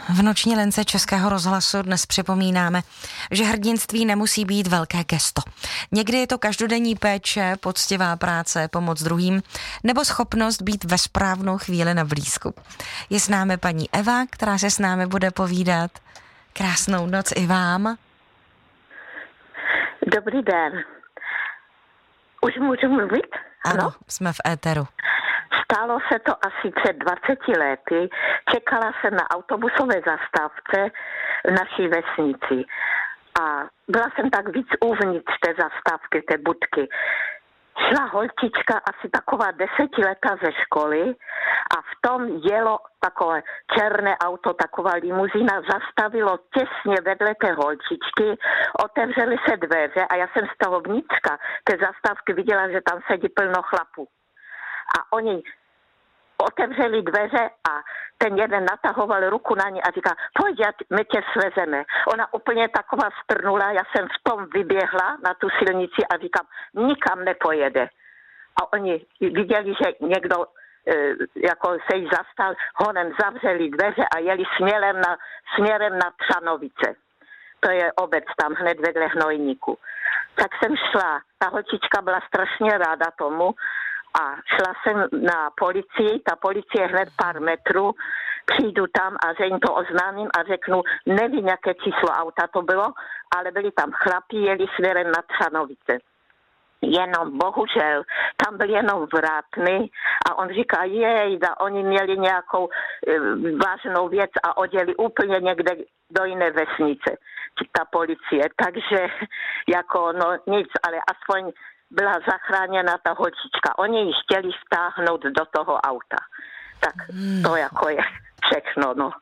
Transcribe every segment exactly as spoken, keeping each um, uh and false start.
V noční lince Českého rozhlasu dnes připomínáme, že hrdinství nemusí být velké gesto. Někdy je to každodenní péče, poctivá práce, pomoc druhým, nebo schopnost být ve správnou chvíli na blízku. Je s námi paní Eva, která se s námi bude povídat. Krásnou noc i vám. Dobrý den. Už můžu mluvit? Ano, ano, jsme v éteru. Stalo se to asi před dvaceti lety. Čekala jsem na autobusové zastávce v naší vesnici. A byla jsem tak víc uvnitř té zastávky, té budky. Šla holčička asi taková desetiletá ze školy a v tom jelo takové černé auto, taková limuzína, zastavilo těsně vedle té holčičky, otevřely se dveře a já jsem z toho vnitřka té zastávky viděla, že tam sedí plno chlapů. A oni otevřeli dveře a ten jeden natahoval ruku na ní a říká, pojď, my tě svezeme. Ona úplně taková strnula, já jsem v tom vyběhla na tu silnici a říkám, nikam nepojede. A oni viděli, že někdo e, jako se jí zastal, honem zavřeli dveře a jeli směrem na, směrem na Třanovice. To je obec tam hned vedle Hnojníku. Tak jsem šla, ta holčička byla strašně ráda tomu, a šla jsem na policii, ta policie hned pár metrů, přijdu tam a že jim to oznámím a řeknu, nevím, jaké číslo auta to bylo, ale byli tam chlapi, jeli směrem na Třanovice. Jenom, bohužel, tam byl jenom vrátný a on říká, jejda, oni měli nějakou e, vážnou věc a odjeli úplně někde do jiné vesnice, ta policie. Takže jako, no nic, ale aspoň byla zachráněna ta holčička. Oni ji chtěli vtáhnout do toho auta. Tak to jako je všechno, no.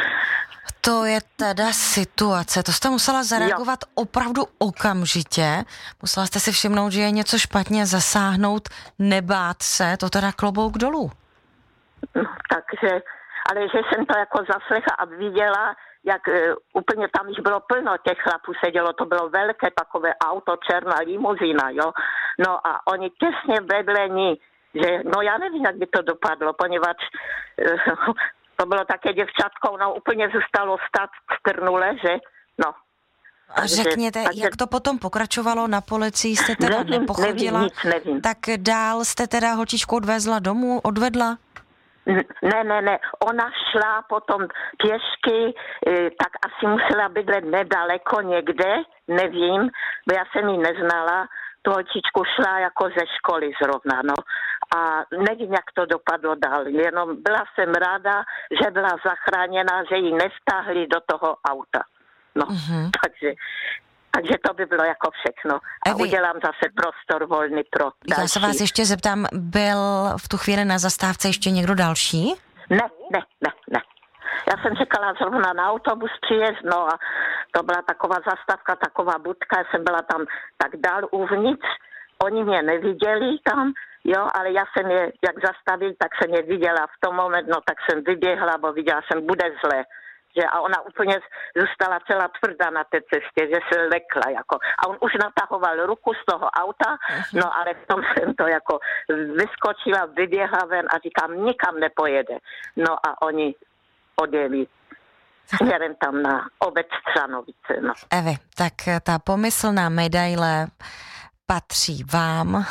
To je teda situace. To jste musela zareagovat jo. opravdu okamžitě. Musela jste si všimnout, že je něco špatně, zasáhnout, nebát se. To teda klobouk dolů. No, takže, ale že jsem to jako zaslechla a viděla, jak uh, úplně tam již bylo plno těch chlapů sedělo, to bylo velké takové auto, černá limuzína, jo. No a oni těsně vedle ní, že, no já nevím, jak by to dopadlo, poněvadž uh, to bylo také děvčatkou, no úplně zůstalo stát strnule, že, no. A takže, řekněte, takže, jak to potom pokračovalo, na policii jste teda nevím, nepochodila, nevím, nic nevím. Tak dál jste teda holčičku odvezla domů, odvedla? Ne, ne, ne, ona šla potom pěšky, tak asi musela bydlet nedaleko někde, nevím, bo já jsem ji neznala, tu holčičku šla jako ze školy zrovna, no. A nevím, jak to dopadlo dál, jenom byla jsem ráda, že byla zachráněna, že ji nevtáhli do toho auta, no, mm-hmm. takže... Takže to by bylo jako všechno. A Evi, udělám zase prostor volný pro další. Já se vás ještě zeptám, byl v tu chvíli na zastávce ještě někdo další? Ne, ne, ne, ne. Já jsem čekala zrovna na autobus příjezd, no a to byla taková zastávka, taková budka, já jsem byla tam tak dál uvnitř, oni mě neviděli tam, jo, ale já jsem je, jak zastavil, tak jsem je viděla v tom moment, no tak jsem vyběhla, bo viděla jsem, bude zle. Že a ona úplně zůstala celá tvrdá na té cestě, že se lekla jako. A on už natahoval ruku z toho auta, no ale v tom jsem to jako vyskočila, vyběhla ven a říkám, nikam nepojede. No a oni odjeli směrem tam na obec Třanovice. No. Evi, tak ta pomyslná medaile patří vám.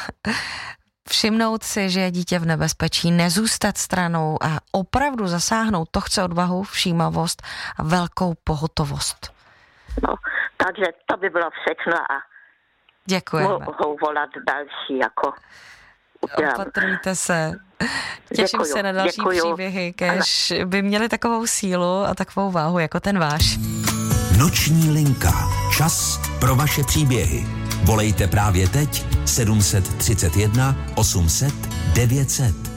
Všimnout si, že je dítě v nebezpečí, nezůstat stranou a opravdu zasáhnout, to chce odvahu, všímavost a velkou pohotovost. No, takže to by bylo všechno a děkujeme. Mohou volat další, jako udělám. Opatrujte se. Těším děkuju, se na další děkuju. příběhy, kež by měly takovou sílu a takovou váhu jako ten váš. Noční linka. Čas pro vaše příběhy. Volejte právě teď sedm set třicet jedna osm set devět set.